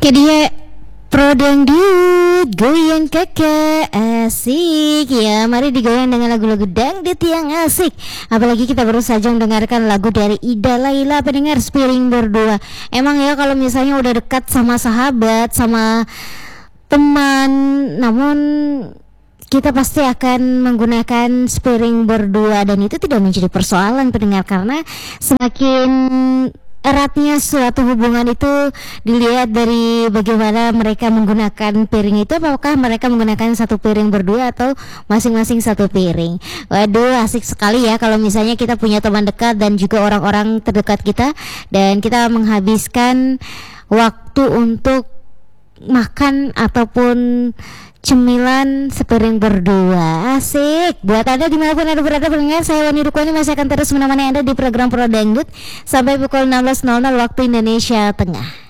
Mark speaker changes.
Speaker 1: Dia pro dangdut, goyang kakak, asik ya. Mari digoyang dengan lagu-lagu dangdut yang asik. Apalagi kita baru saja mendengarkan lagu dari Ida Laila, pendengar Spiring berdua. Emang ya kalau misalnya udah dekat sama sahabat, sama teman, namun kita pasti akan menggunakan spiring berdua, dan itu tidak menjadi persoalan pendengar, karena semakin eratnya suatu hubungan itu dilihat dari bagaimana mereka menggunakan piring itu, apakah mereka menggunakan satu piring berdua atau masing-masing satu piring. Waduh, asik sekali ya kalau misalnya kita punya teman dekat dan juga orang-orang terdekat kita, dan kita menghabiskan waktu untuk makan ataupun cemilan sepiring berdua. Asik. Buat Anda dimanapun Anda berada pendengar, saya Wani Rukwani masih akan terus menemani Anda di program Pro Dangdut sampai pukul 16.00 waktu Indonesia Tengah.